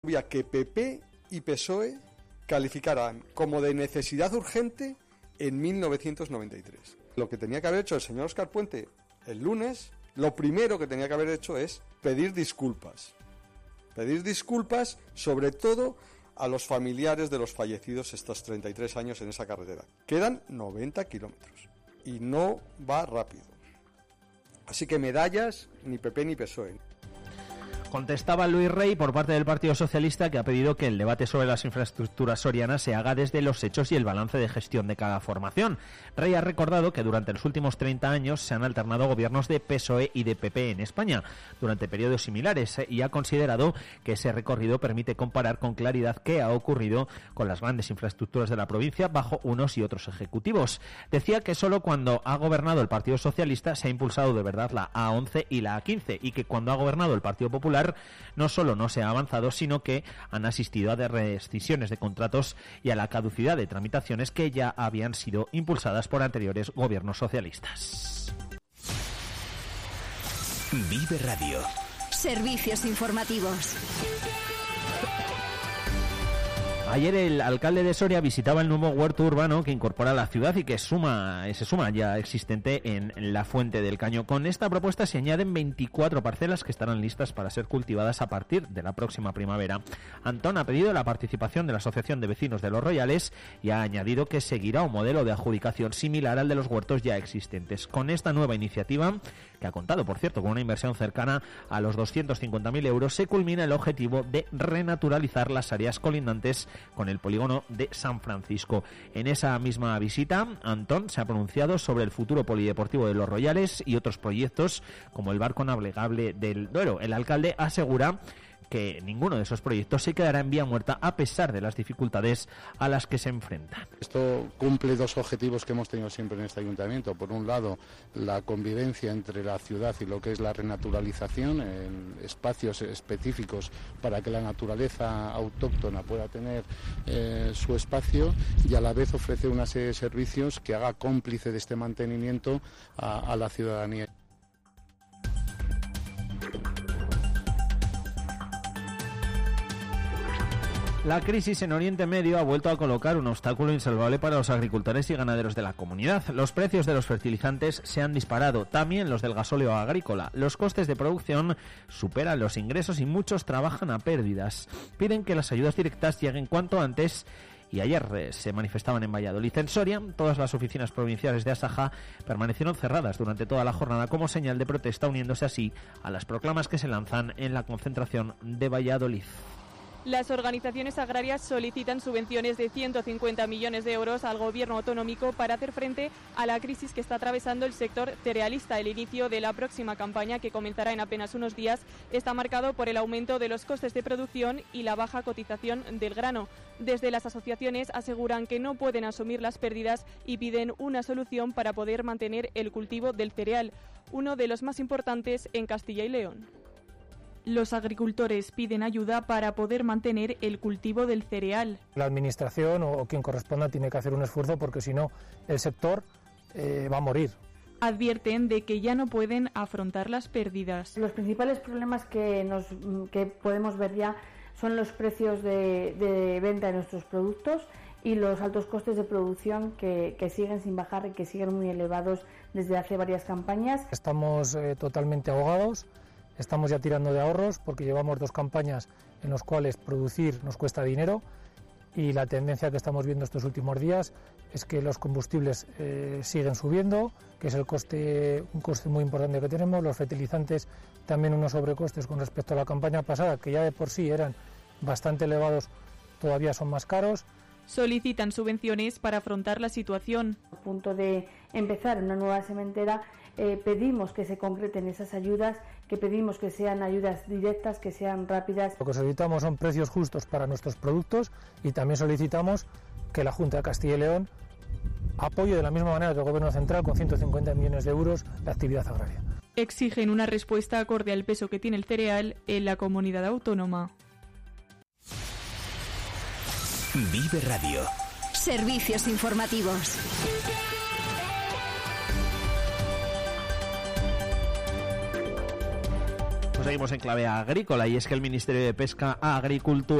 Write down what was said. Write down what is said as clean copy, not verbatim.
supondría que PP y PSOE calificaran como de necesidad urgente en 1993. Lo que tenía que haber hecho el señor Óscar Puente el lunes, lo primero que tenía que haber hecho es pedir disculpas. Pedir disculpas sobre todo a los familiares de los fallecidos estos 33 años en esa carretera. Quedan 90 kilómetros y no va rápido. Así que medallas ni PP ni PSOE. Contestaba Luis Rey por parte del Partido Socialista, que ha pedido que el debate sobre las infraestructuras sorianas se haga desde los hechos y el balance de gestión de cada formación. Rey ha recordado que durante los últimos 30 años se han alternado gobiernos de PSOE y de PP en España durante periodos similares y ha considerado que ese recorrido permite comparar con claridad qué ha ocurrido con las grandes infraestructuras de la provincia bajo unos y otros ejecutivos. Decía que solo cuando ha gobernado el Partido Socialista se ha impulsado de verdad la A11 y la A15 y que cuando ha gobernado el Partido Popular no solo no se ha avanzado, sino que han asistido a rescisiones de contratos y a la caducidad de tramitaciones que ya habían sido impulsadas por anteriores gobiernos socialistas. Vive Radio. Servicios informativos. Ayer el alcalde de Soria visitaba el nuevo huerto urbano que incorpora la ciudad y que se suma ya existente en la Fuente del Caño. Con esta propuesta se añaden 24 parcelas que estarán listas para ser cultivadas a partir de la próxima primavera. Antón ha pedido la participación de la Asociación de Vecinos de Los Royales y ha añadido que seguirá un modelo de adjudicación similar al de los huertos ya existentes. Con esta nueva iniciativa, que ha contado, por cierto, con una inversión cercana a los 250.000 euros, se culmina el objetivo de renaturalizar las áreas colindantes con el polígono de San Francisco. En esa misma visita, Antón se ha pronunciado sobre el futuro polideportivo de Los Royales y otros proyectos como el barco navegable del Duero. El alcalde asegura que ninguno de esos proyectos se quedará en vía muerta a pesar de las dificultades a las que se enfrentan. Esto cumple dos objetivos que hemos tenido siempre en este ayuntamiento. Por un lado, la convivencia entre la ciudad y lo que es la renaturalización, en espacios específicos para que la naturaleza autóctona pueda tener su espacio, y a la vez ofrecer una serie de servicios que haga cómplice de este mantenimiento a la ciudadanía. La crisis en Oriente Medio ha vuelto a colocar un obstáculo insalvable para los agricultores y ganaderos de la comunidad. Los precios de los fertilizantes se han disparado, también los del gasóleo agrícola. Los costes de producción superan los ingresos y muchos trabajan a pérdidas. Piden que las ayudas directas lleguen cuanto antes. Y ayer se manifestaban en Valladolid. En Soria, todas las oficinas provinciales de Asaja permanecieron cerradas durante toda la jornada como señal de protesta, uniéndose así a las proclamas que se lanzan en la concentración de Valladolid. Las organizaciones agrarias solicitan subvenciones de 150 millones de euros al gobierno autonómico para hacer frente a la crisis que está atravesando el sector cerealista. El inicio de la próxima campaña, que comenzará en apenas unos días, está marcado por el aumento de los costes de producción y la baja cotización del grano. Desde las asociaciones aseguran que no pueden asumir las pérdidas y piden una solución para poder mantener el cultivo del cereal, uno de los más importantes en Castilla y León. Los agricultores piden ayuda para poder mantener el cultivo del cereal. La administración o quien corresponda tiene que hacer un esfuerzo porque si no el sector va a morir. Advierten de que ya no pueden afrontar las pérdidas. Los principales problemas que podemos ver ya son los precios de venta de nuestros productos y los altos costes de producción que siguen sin bajar y que siguen muy elevados desde hace varias campañas. Estamos totalmente ahogados. Estamos ya tirando de ahorros porque llevamos 2 campañas en las cuales producir nos cuesta dinero y la tendencia que estamos viendo estos últimos días es que los combustibles siguen subiendo, que es un coste muy importante que tenemos, los fertilizantes también unos sobrecostes con respecto a la campaña pasada, que ya de por sí eran bastante elevados, todavía son más caros. Solicitan subvenciones para afrontar la situación. A punto de empezar una nueva sementera, pedimos que se concreten esas ayudas, que pedimos que sean ayudas directas, que sean rápidas. Lo que solicitamos son precios justos para nuestros productos y también solicitamos que la Junta de Castilla y León apoye de la misma manera que el Gobierno Central con 150 millones de euros la actividad agraria. Exigen una respuesta acorde al peso que tiene el cereal en la comunidad autónoma. Vive Radio. Servicios informativos. Pues seguimos en clave agrícola y es que el Ministerio de Pesca, Agricultura